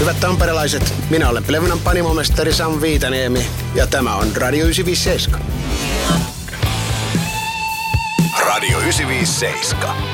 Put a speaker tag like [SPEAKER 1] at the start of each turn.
[SPEAKER 1] Hyvät tamperelaiset, minä olen Plevunan panimomestari Sam Viitaniemi ja tämä on Radio 957.
[SPEAKER 2] Radio 957.